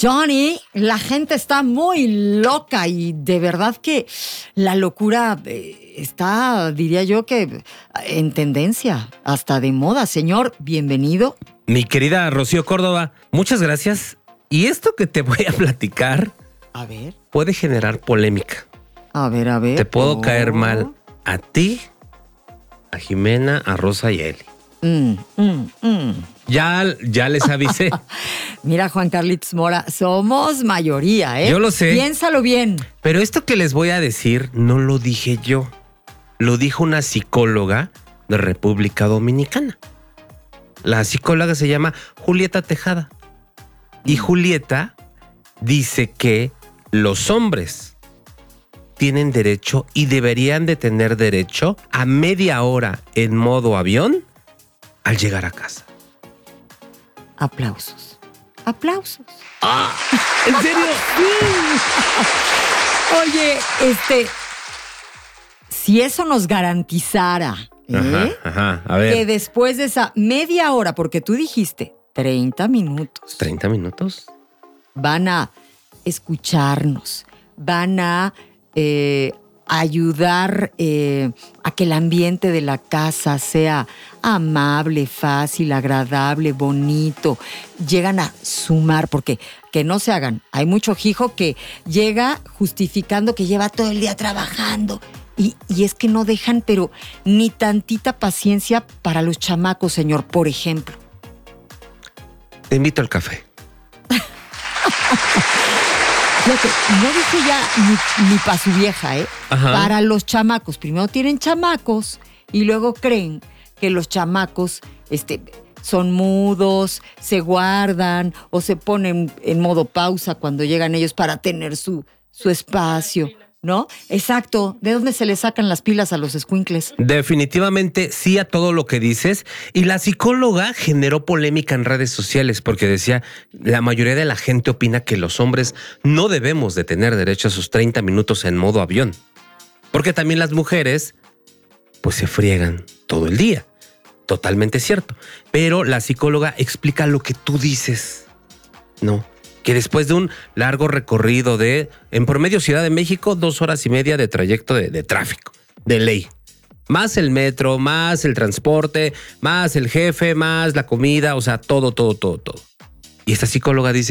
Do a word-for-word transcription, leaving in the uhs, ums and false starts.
Johnny, la gente está muy loca y de verdad que la locura eh, está, diría yo que en tendencia, hasta de moda. Señor, bienvenido. Mi querida Rocío Córdoba, muchas gracias. Y esto que te voy a platicar, a ver, puede generar polémica. A ver, a ver. Te puedo oh. caer mal a ti, a Jimena, a Rosa y a Eli. Mm, mm, mm. Ya, ya les avisé. Mira, Juan Carlitos Mora, somos mayoría, ¿eh? Yo lo sé. Piénsalo bien. Pero esto que les voy a decir no lo dije yo. Lo dijo una psicóloga de República Dominicana. La psicóloga se llama Julieta Tejada. Y Julieta dice que los hombres tienen derecho y deberían de tener derecho a media hora en modo avión al llegar a casa. Aplausos. Aplausos. ¡Ah! ¿En serio? Oye, este, si eso nos garantizara, ¿eh? Ajá, ajá. A ver. Que después de esa media hora, porque tú dijiste treinta minutos. ¿treinta minutos? Van a escucharnos, van a eh, ayudar eh, a que el ambiente de la casa sea amable, fácil, agradable, bonito. Llegan a sumar, porque que no se hagan. Hay mucho hijo que llega justificando que lleva todo el día trabajando. Y, y es que no dejan, pero ni tantita paciencia para los chamacos, señor, por ejemplo. Te invito al café. Fíjate, no dije ya ni, ni para su vieja, ¿eh? Ajá. Para los chamacos. Primero tienen chamacos y luego creen que los chamacos este, son mudos, se guardan o se ponen en modo pausa cuando llegan ellos para tener su, su espacio, ¿no? Exacto. ¿De dónde se les sacan las pilas a los escuincles? Definitivamente sí a todo lo que dices. Y la psicóloga generó polémica en redes sociales porque decía, la mayoría de la gente opina que los hombres no debemos de tener derecho a sus treinta minutos en modo avión. Porque también las mujeres pues se friegan todo el día. Totalmente cierto. Pero la psicóloga explica lo que tú dices, ¿no? Que después de un largo recorrido de, en promedio Ciudad de México, dos horas y media de trayecto de, de tráfico, de ley. Más el metro, más el transporte, más el jefe, más la comida, o sea, todo, todo, todo, todo. Y esta psicóloga dice,